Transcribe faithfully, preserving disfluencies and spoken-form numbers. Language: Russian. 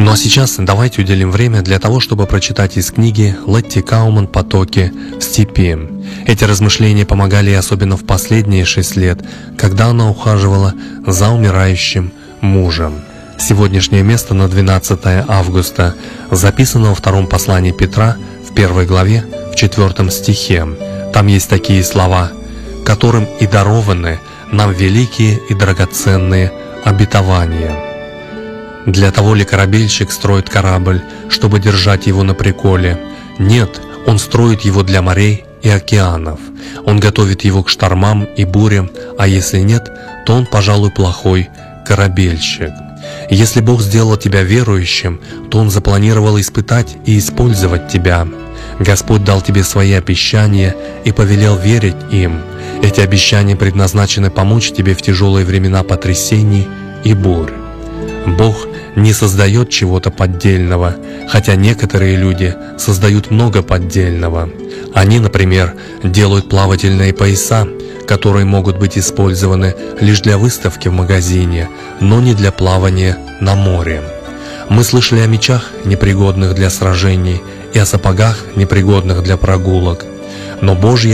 Ну а сейчас давайте уделим время для того, чтобы прочитать из книги Летти Кауман «Потоки в степи». Эти размышления помогали ей особенно в последние шесть лет, когда она ухаживала за умирающим мужем. Сегодняшнее место на двенадцатое августа записано во втором послании Петра в первой главе в четвертом стихе. Там есть такие слова: «которым и дарованы нам великие и драгоценные обетования». Для того ли корабельщик строит корабль, чтобы держать его на приколе? Нет, он строит его для морей и океанов. Он готовит его к штормам и бурям, а если нет, то он, пожалуй, плохой корабельщик. Если Бог сделал тебя верующим, то Он запланировал испытать и использовать тебя. Господь дал тебе свои обещания и повелел верить им. Эти обещания предназначены помочь тебе в тяжелые времена потрясений и бурь. Бог не создает чего-то поддельного, хотя некоторые люди создают много поддельного. Они, например, делают плавательные пояса, которые могут быть использованы лишь для выставки в магазине, но не для плавания на море. Мы слышали о мечах, непригодных для сражений, и о сапогах, непригодных для прогулок. Но Божье